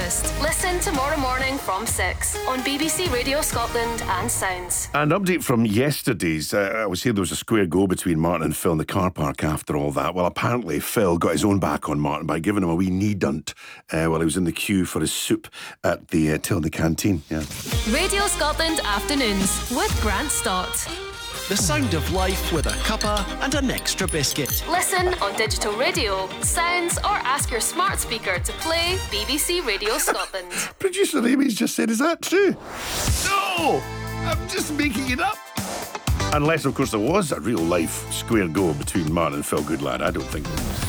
breakfast. Listen tomorrow morning from 6 on BBC Radio Scotland and Sounds. An update from yesterday's. I was here, there was a square go between Martin and Phil in the car park after all that. Well, apparently Phil got his own back on Martin by giving him a wee knee dunt while he was in the queue for his soup at the till in the canteen. Yeah. Radio Scotland Afternoons with Grant Stott. The sound of life with a cuppa and an extra biscuit. Listen on digital radio, Sounds, or ask your smart speaker to play BBC Radio Scotland. Producer Amy's just said, is that true? No! I'm just making it up. Unless, of course, there was a real life square go between Martin and Phil Goodlad. I don't think there was.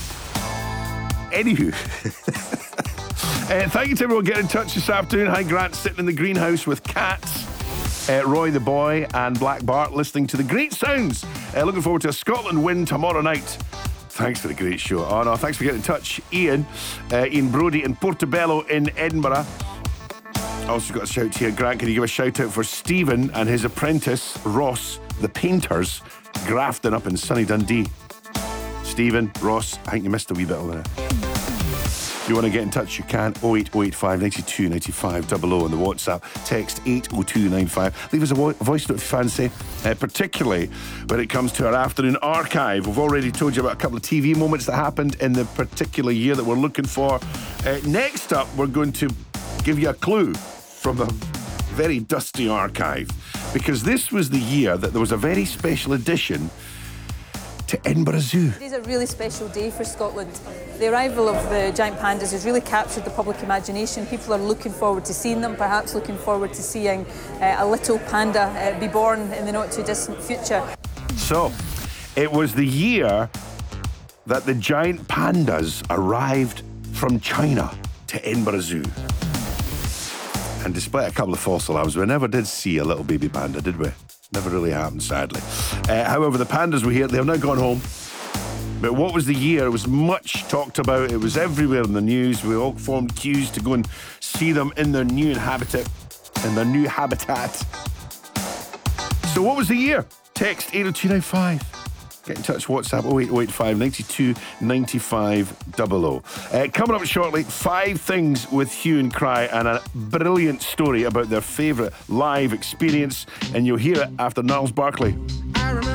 Anywho. Thank you to everyone getting in touch this afternoon. Hi, Grant, sitting in the greenhouse with cats. Roy the boy and Black Bart listening to the great sounds. Looking forward to a Scotland win tomorrow night. Thanks for the great show. Oh no, thanks for getting in touch, Ian Brody in Portobello in Edinburgh. Also got a shout here. Grant, can you give a shout out for Stephen and his apprentice Ross, the painters, grafting up in sunny Dundee? Stephen, Ross, I think you missed a wee bit of there. If you want to get in touch, you can. 08085 92 95 00 on the WhatsApp. Text 80295. Leave us a voice note if you fancy, particularly when it comes to our afternoon archive. We've already told you about a couple of TV moments that happened in the particular year that we're looking for. Next up, we're going to give you a clue from a very dusty archive, because this was the year that there was a very special edition to Edinburgh Zoo. It is a really special day for Scotland. The arrival of the giant pandas has really captured the public imagination. People are looking forward to seeing them, perhaps looking forward to seeing a little panda be born in the not too distant future. So, it was the year that the giant pandas arrived from China to Edinburgh Zoo. And despite a couple of fossil labs, we never did see a little baby panda, did we? Never really happened, sadly. However, the pandas were here. They have now gone home. But what was the year? It was much talked about. It was everywhere in the news. We all formed queues to go and see them in their new habitat. So what was the year? Text 80295. Get in touch, WhatsApp 08085 92 95 00. Coming up shortly, 5 things with Hue and Cry and a brilliant story about their favourite live experience. And you'll hear it after Niles Barkley.